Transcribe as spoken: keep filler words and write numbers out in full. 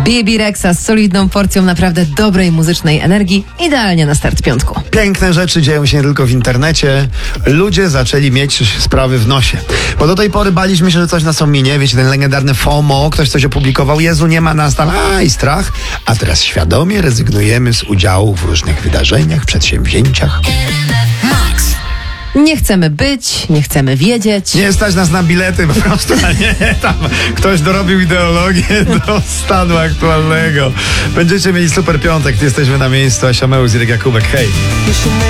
B B Rexa z solidną porcją naprawdę dobrej muzycznej energii. Idealnie na start piątku. Piękne rzeczy dzieją się nie tylko w internecie. Ludzie zaczęli mieć sprawy w nosie. Bo do tej pory baliśmy się, że coś nas ominie. Wiecie, ten legendarny FOMO, ktoś coś opublikował. Jezu, nie ma nas tam. A, i strach. A teraz świadomie rezygnujemy z udziału w różnych wydarzeniach, przedsięwzięciach. Nie chcemy być, nie chcemy wiedzieć. Nie stać nas na bilety po prostu, a nie, tam ktoś dorobił ideologię do stanu aktualnego. Będziecie mieli super piątek, jesteśmy na miejscu. Asia Mełz, Irek Jakubek, hej.